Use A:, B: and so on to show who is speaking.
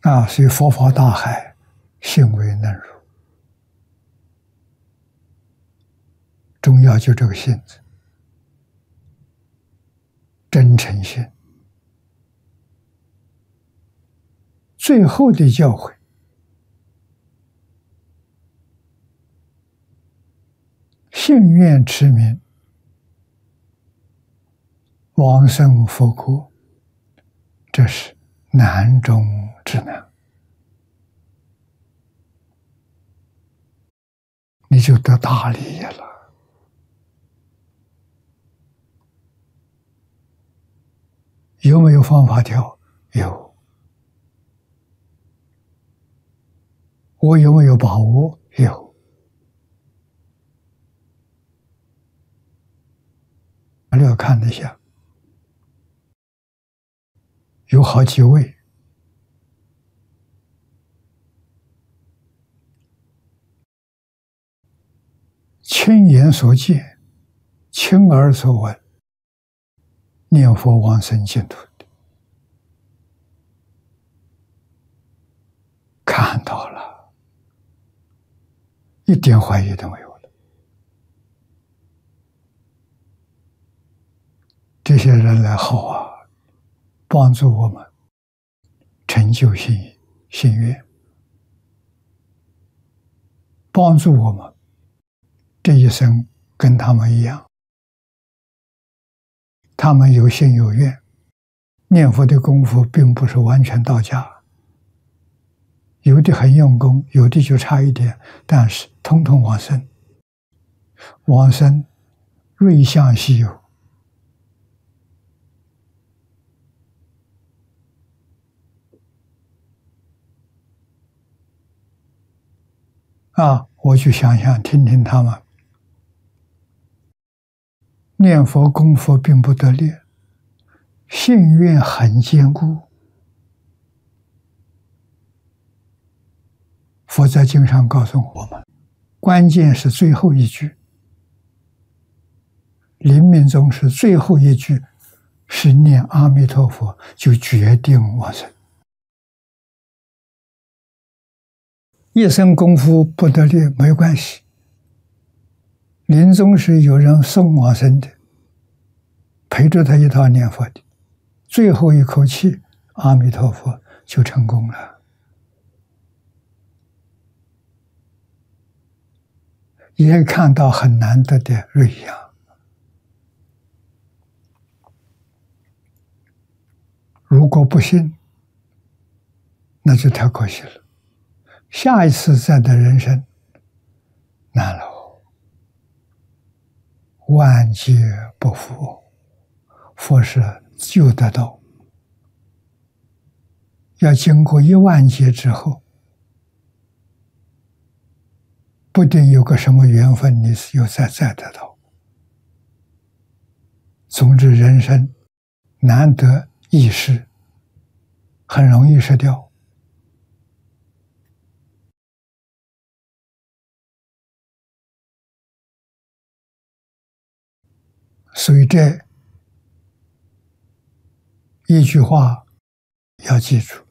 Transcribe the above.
A: 所以佛法大海，信为能入，重要就这个信字，真诚信。最后的教诲，信愿持名，往生佛国，这是难中之难，你就得大利益了。有没有方法调？有。我有没有把握？有。要看一下，有好几位亲眼所见，亲耳所闻，念佛往生净土的，看到了，一点怀疑都没有了。这些人来好啊，帮助我们成就心愿，帮助我们这一生跟他们一样，他们有心有愿，念佛的功夫并不是完全到家，有的很用功，有的就差一点，但是统统往生。往生瑞相稀有，我去想想听听他们念佛功夫并不得力，信愿很坚固。佛在经上告诉我们，关键是最后一句，临命终时最后一句是念阿弥陀佛，就决定往生。一生功夫不得力没关系，临终时有人送往生的，陪着他一道念佛的，最后一口气阿弥陀佛就成功了。也看到很难得的瑞相。如果不信，那就太可惜了。下一次再的人生难了，万劫不复，佛是救得到，要经过10000劫之后，不定有个什么缘分，你是又再得到。总之，人生难得一失，很容易失掉。所以这一句话要记住：